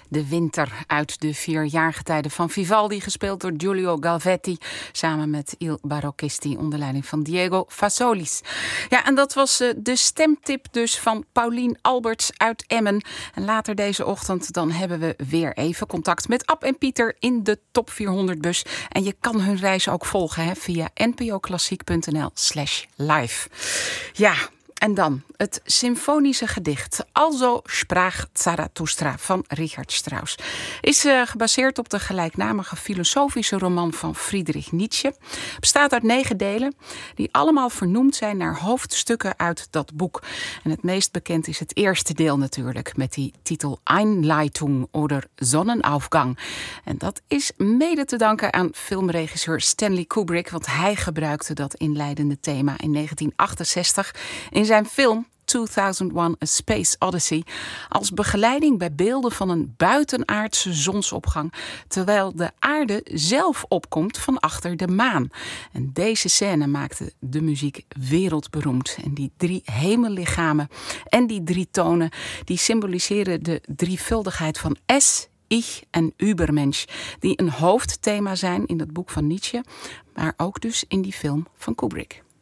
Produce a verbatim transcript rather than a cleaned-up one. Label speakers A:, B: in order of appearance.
A: De Winter uit de vier jaargetijden van Vivaldi, gespeeld door Giulio Galvetti samen met Il Barocchisti onder leiding van Diego Fasolis. Ja, en dat was uh, de stemtip dus van Paulien Alberts uit Emmen. En later deze ochtend dan hebben we weer even contact met Ab en Pieter in de Top vierhonderd bus. En je kan hun reis ook volgen hè, via npoklassiek.nl slash live. Ja. En dan het symfonische gedicht Also sprach Zarathustra van Richard Strauss. Is uh, gebaseerd op de gelijknamige filosofische roman van Friedrich Nietzsche. Bestaat uit negen delen die allemaal vernoemd zijn naar hoofdstukken uit dat boek. En het meest bekend is het eerste deel natuurlijk met die titel Einleitung oder Sonnenaufgang. En dat is mede te danken aan filmregisseur Stanley Kubrick, want hij gebruikte dat inleidende thema in negentien achtenzestig in zijn film tweeduizend één A Space Odyssey als begeleiding bij beelden van een buitenaardse zonsopgang, terwijl de aarde zelf opkomt van achter de maan. En deze scène maakte de muziek wereldberoemd. En die drie hemellichamen en die drie tonen, die symboliseren de drievuldigheid van Es, Ich en Übermensch, die een hoofdthema zijn in het boek van Nietzsche, maar ook dus in die film van Kubrick.